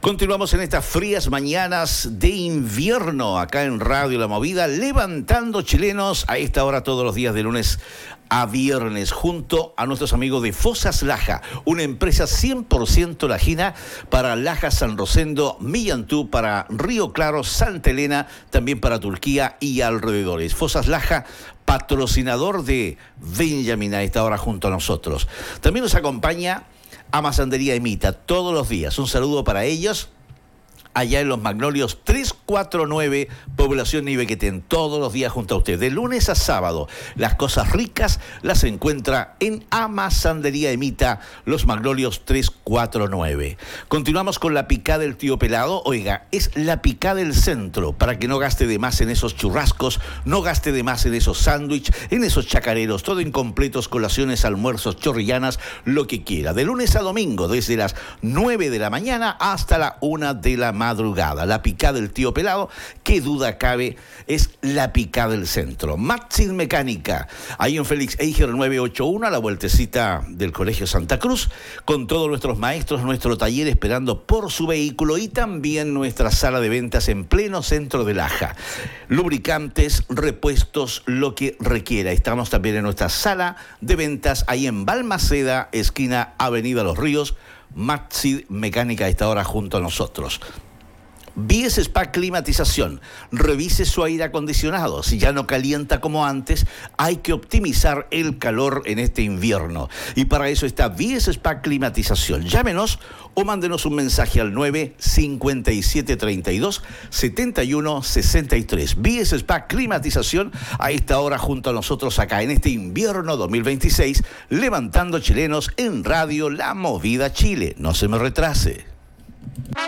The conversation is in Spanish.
Continuamos en estas frías mañanas de invierno acá en Radio La Movida, levantando chilenos a esta hora todos los días de lunes a viernes, junto a nuestros amigos de Fosas Laja, una empresa 100% lajina para Laja, San Rosendo, Millantú, para Río Claro, Santa Elena, también para Turquía y alrededores. Fosas Laja, patrocinador de Benjamín a esta hora junto a nosotros. También nos acompaña Amasandería Emita todos los días. Un saludo para ellos allá en Los Magnolios 349, población Ibequetén, todos los días junto a usted. De lunes a sábado, las cosas ricas las encuentra en Amasandería Emita, Los Magnolios 349. Continuamos con la picada del tío Pelado. Oiga, es la picada del centro, para que no gaste de más en esos churrascos, no gaste de más en esos sándwiches, en esos chacareros, todo incompletos, colaciones, almuerzos, chorrillanas, lo que quiera. De lunes a domingo, desde las 9 de la mañana hasta la 1 de la madrugada. La picada del tío Pelado, qué duda cabe, es la picada del centro. Maxid Mecánica, ahí en Félix Eiger 981, a la vueltecita del Colegio Santa Cruz, con todos nuestros maestros, nuestro taller esperando por su vehículo y también nuestra sala de ventas en pleno centro de Laja. Lubricantes, repuestos, lo que requiera. Estamos también en nuestra sala de ventas ahí en Balmaceda, esquina Avenida Los Ríos. Maxid Mecánica a esta hora junto a nosotros. Bies Spa Climatización, revise su aire acondicionado. Si ya no calienta como antes, hay que optimizar el calor en este invierno. Y para eso está Bies Spa Climatización. Llámenos o mándenos un mensaje al 95732-7163. Bies Spa Climatización a esta hora junto a nosotros acá en este invierno 2026, levantando chilenos en Radio La Movida Chile. No se me retrase.